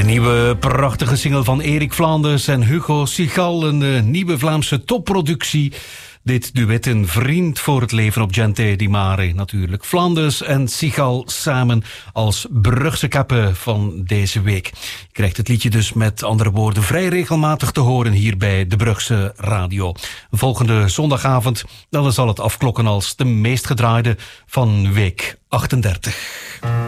Nieuwe prachtige single van Erik Vlaanders en Hugo Sigal. Een nieuwe Vlaamse topproductie. Dit duet een vriend voor het leven op Gente di Mare natuurlijk. Vlaanders en Sigal samen als Brugse kappen van deze week. Je krijgt het liedje dus met andere woorden vrij regelmatig te horen hier bij de Brugse Radio. Volgende zondagavond dan zal het afklokken als de meest gedraaide van week 38.